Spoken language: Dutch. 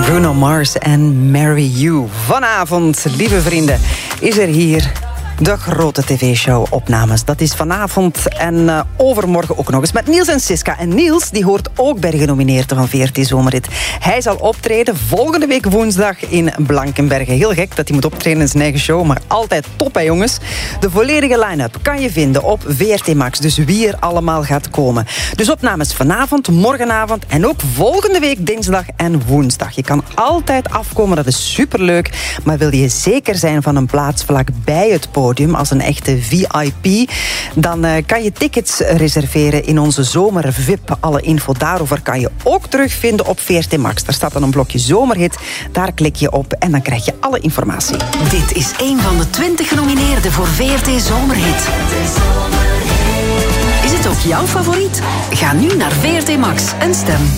Bruno Mars en Marry You. Vanavond, lieve vrienden, is er hier de grote tv-show Opnames. Dat is vanavond en overmorgen ook nog eens met Niels en Siska. En Niels die hoort ook bij de genomineerden van VRT Zomerhit. Hij zal optreden volgende week woensdag in Blankenberge. Heel gek dat hij moet optreden in zijn eigen show, maar altijd top, hè jongens. De volledige line-up kan je vinden op VRT Max. Dus wie er allemaal gaat komen. Dus Opnames vanavond, morgenavond en ook volgende week dinsdag en woensdag. Je kan altijd afkomen, dat is superleuk. Maar wil je zeker zijn van een plaats vlak bij het podium, als een echte VIP, dan kan je tickets reserveren in onze zomer VIP. Alle info daarover kan je ook terugvinden op VRT Max. Daar staat dan een blokje Zomerhit. Daar klik je op en dan krijg je alle informatie. Dit is een van de 20 genomineerden voor VRT Zomerhit. Is het ook jouw favoriet? Ga nu naar VRT Max en stem.